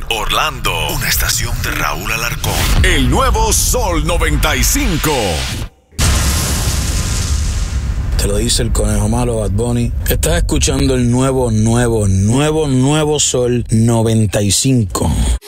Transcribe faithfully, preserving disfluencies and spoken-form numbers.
Orlando, una estación de Raúl Alarcón. El nuevo Sol noventa y cinco. Te lo dice el conejo malo, Bad Bunny. Estás escuchando el nuevo, nuevo, nuevo, nuevo Sol noventa y cinco.